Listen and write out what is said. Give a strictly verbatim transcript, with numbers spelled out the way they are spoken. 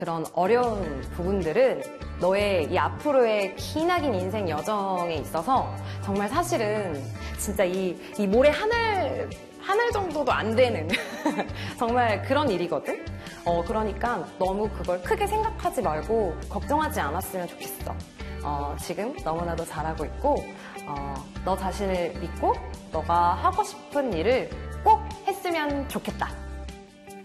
그런 어려운 부분들은 너의 이 앞으로의 기나긴 인생 여정에 있어서 정말 사실은 진짜 이, 이 모래 하늘, 하늘 정도도 안 되는 정말 그런 일이거든? 어, 그러니까 너무 그걸 크게 생각하지 말고 걱정하지 않았으면 좋겠어. 어, 지금 너무나도 잘하고 있고, 어, 너 자신을 믿고 너가 하고 싶은 일을 꼭 했으면 좋겠다.